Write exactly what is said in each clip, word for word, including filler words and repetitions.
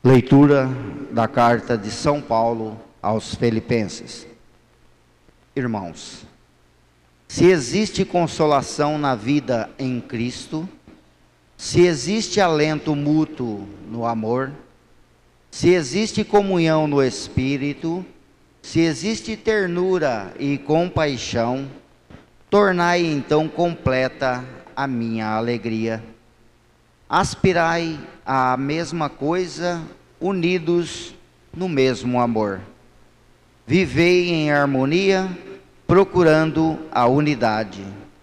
Leitura da carta de São Paulo aos Filipenses. Irmãos, se existe consolação na vida em Cristo, se existe alento mútuo no amor, se existe comunhão no Espírito, se existe ternura e compaixão, tornai então completa a minha alegria. Aspirai à mesma coisa, unidos no mesmo amor. Vivei em harmonia, procurando a unidade.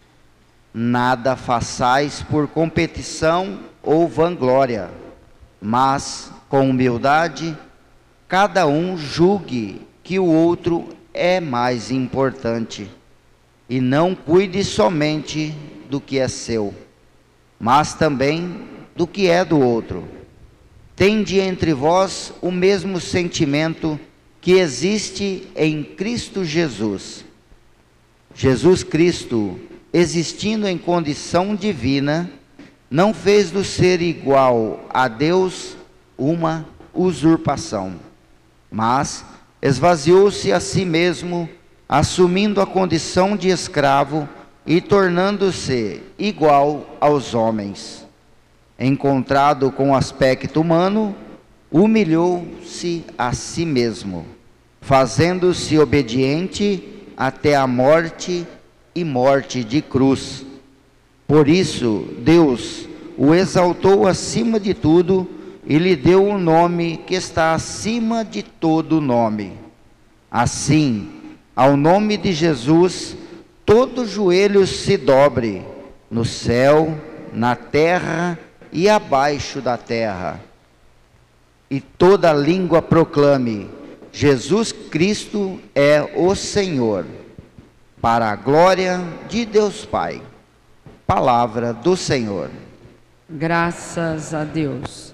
Nada façais por competição ou vanglória, mas com humildade, cada um julgue que o outro é mais importante, e não cuide somente do que é seu, mas também do que é do outro. Tende entre vós o mesmo sentimento que existe em Cristo Jesus. Jesus Cristo, existindo em condição divina, não fez do ser igual a Deus uma usurpação, mas esvaziou-se a si mesmo, assumindo a condição de escravo e tornando-se igual aos homens. Encontrado com aspecto humano, humilhou-se a si mesmo, fazendo-se obediente até a morte e morte de cruz. Por isso, Deus o exaltou acima de tudo e lhe deu um nome que está acima de todo nome. Assim, ao nome de Jesus, todo joelho se dobre, no céu, na terra e abaixo da terra, e toda língua proclame: Jesus Cristo é o Senhor, para a glória de Deus Pai. Palavra do Senhor. Graças a Deus.